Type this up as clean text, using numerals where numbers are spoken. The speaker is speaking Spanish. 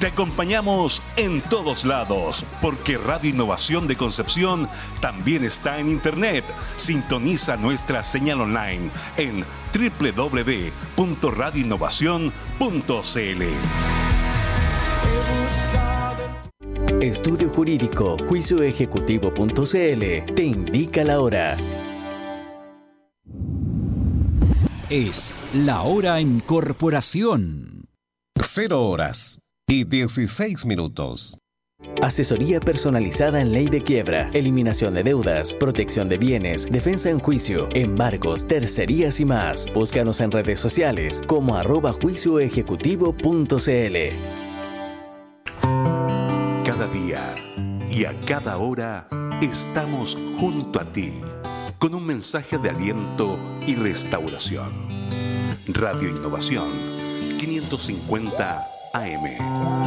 Te acompañamos en todos lados, porque Radio Innovación de Concepción también está en Internet. Sintoniza nuestra señal online en www.radioinnovacion.cl. Estudio Jurídico Juicioejecutivo.cl te indica la hora. Es la hora en corporación. 0:16. Asesoría personalizada en ley de quiebra, eliminación de deudas, protección de bienes, defensa en juicio, embargos, tercerías y más. Búscanos en redes sociales como @juicioejecutivo.cl. Cada día y a cada hora estamos junto a ti, con un mensaje de aliento y restauración. Radio Innovación 550 AM.